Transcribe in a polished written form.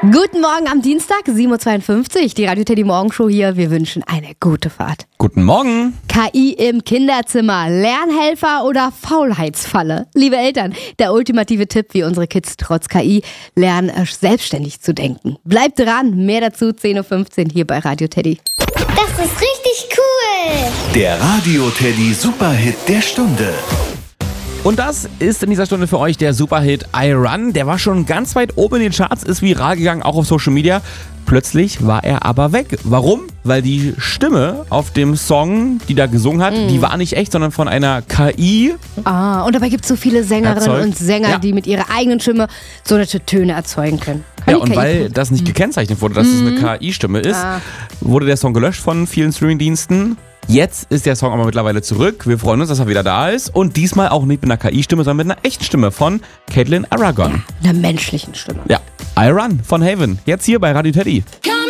Guten Morgen am Dienstag, 7.52 Uhr, die Radio Teddy Morgenshow hier. Wir wünschen eine gute Fahrt. Guten Morgen. KI im Kinderzimmer, Lernhelfer oder Faulheitsfalle? Liebe Eltern, der ultimative Tipp, wie unsere Kids trotz KI lernen, selbstständig zu denken. Bleibt dran, mehr dazu 10.15 Uhr hier bei Radio Teddy. Das ist richtig cool. Der Radio Teddy Superhit der Stunde. Und das ist in dieser Stunde für euch der Superhit I Run. Der war schon ganz weit oben in den Charts, ist viral gegangen, auch auf Social Media. Plötzlich war er aber weg. Warum? Weil die Stimme auf dem Song, die da gesungen hat, die war nicht echt, sondern von einer KI. Und dabei gibt es so viele Sängerinnen und Sänger, die mit ihrer eigenen Stimme so nette Töne erzeugen können. Ja, und weil das nicht gekennzeichnet wurde, dass es eine KI-Stimme ist, wurde der Song gelöscht von vielen Streaming-Diensten. Jetzt ist der Song aber mittlerweile zurück. Wir freuen uns, dass er wieder da ist. Und diesmal auch nicht mit einer KI-Stimme, sondern mit einer echten Stimme von Caitlin Aragon. Einer menschlichen Stimme. Ja, I Run von Haven. Jetzt hier bei Radio Teddy.